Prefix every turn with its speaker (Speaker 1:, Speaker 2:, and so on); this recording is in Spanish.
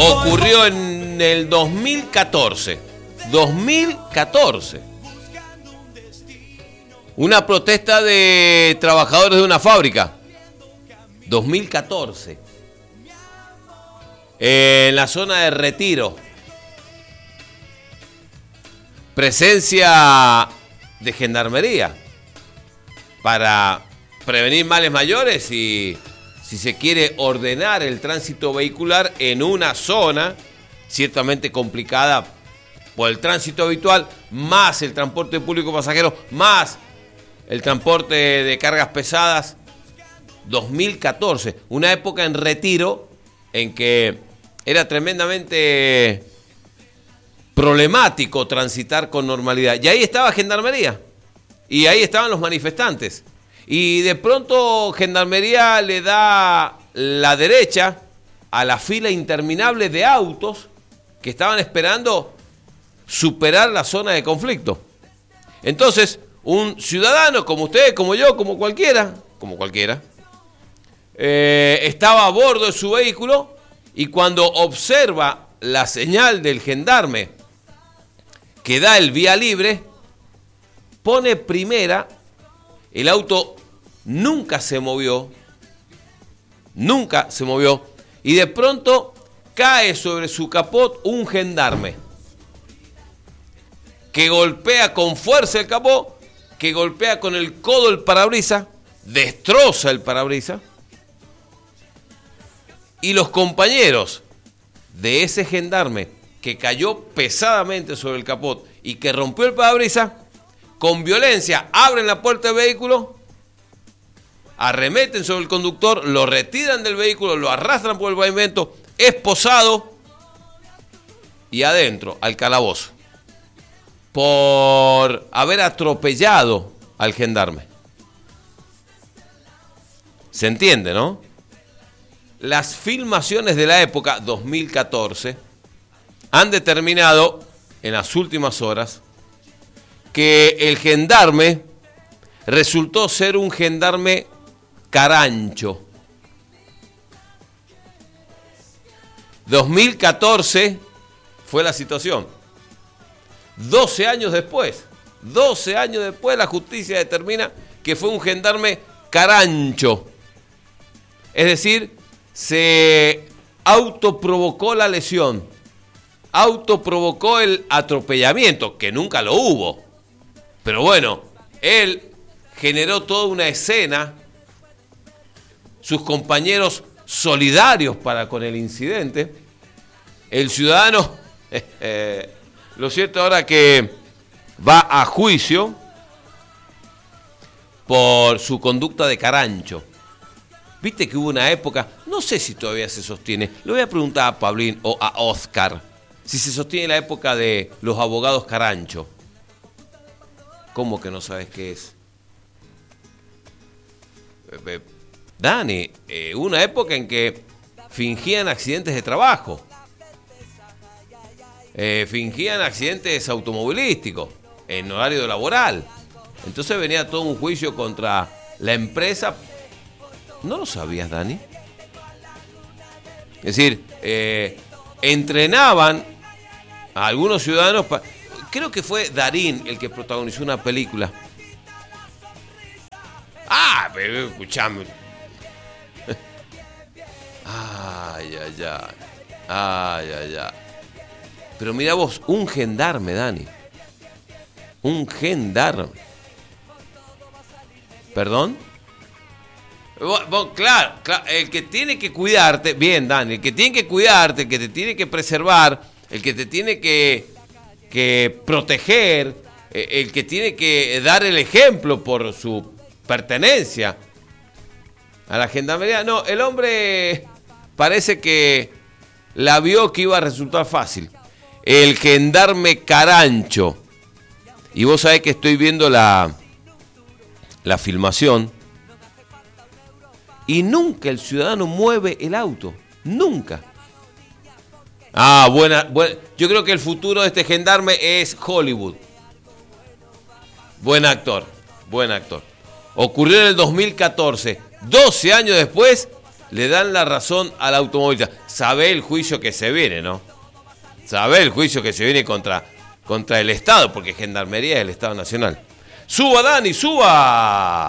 Speaker 1: ocurrió en el 2014. 2014. Una protesta de trabajadores de una fábrica. 2014. En la zona de Retiro. Presencia de gendarmería para prevenir males mayores y, si se quiere, ordenar el tránsito vehicular en una zona ciertamente complicada por el tránsito habitual, más el transporte público pasajero, más el transporte de cargas pesadas. 2014, una época en Retiro en que era tremendamente problemático transitar con normalidad. Y ahí estaba Gendarmería. Y ahí estaban los manifestantes. Y de pronto Gendarmería le da la derecha a la fila interminable de autos que estaban esperando superar la zona de conflicto. Entonces, un ciudadano como usted, como yo, como cualquiera, estaba a bordo de su vehículo y cuando observa la señal del gendarme que da el vía libre, pone primera, el auto nunca se movió, y de pronto cae sobre su capot un gendarme que golpea con fuerza el capó, que golpea con el codo el parabrisas, destroza el parabrisas, y los compañeros de ese gendarme que cayó pesadamente sobre el capot y que rompió el parabrisas, con violencia abren la puerta del vehículo, arremeten sobre el conductor, lo retiran del vehículo, lo arrastran por el pavimento, esposado y adentro, al calabozo, por haber atropellado al gendarme. ¿Se entiende, no? Las filmaciones de la época 2014 han determinado en las últimas horas que el gendarme resultó ser un gendarme carancho. 2014 fue la situación. 12 años después, la justicia determina que fue un gendarme carancho. Es decir, se autoprovocó la lesión, autoprovocó el atropellamiento, que nunca lo hubo. Pero bueno, él generó toda una escena, sus compañeros solidarios para con el incidente, el ciudadano, lo cierto ahora que va a juicio por su conducta de carancho. Viste que hubo una época, no sé si todavía se sostiene, le voy a preguntar a Pablín o a Oscar, si se sostiene la época de los abogados carancho. ¿Cómo que no sabes qué es? Dani, una época en que fingían accidentes de trabajo, fingían accidentes automovilísticos en horario laboral. Entonces venía todo un juicio contra la empresa. ¿No lo sabías, Dani? Es decir, entrenaban a algunos ciudadanos. Creo que fue Darín el que protagonizó una película. Ah, pero escuchame. Ay. Pero mira vos, un gendarme, Dani. Un gendarme. ¿Perdón? Bueno, claro, el que tiene que cuidarte, bien, Dani, el que tiene que cuidarte, el que te tiene que preservar, el que te tiene que proteger, el que tiene que dar el ejemplo por su pertenencia a la gendarmería. No, el hombre parece que la vio que iba a resultar fácil. El gendarme carancho. Y vos sabés que estoy viendo la filmación. Y nunca el ciudadano mueve el auto. Nunca. Buena. Yo creo que el futuro de este gendarme es Hollywood. Buen actor. Ocurrió en el 2014. 12 años después, le dan la razón al automovilista. Sabe el juicio que se viene, ¿no? Sabe el juicio que se viene contra el Estado, porque Gendarmería es el Estado Nacional. ¡Suba, Dani, suba!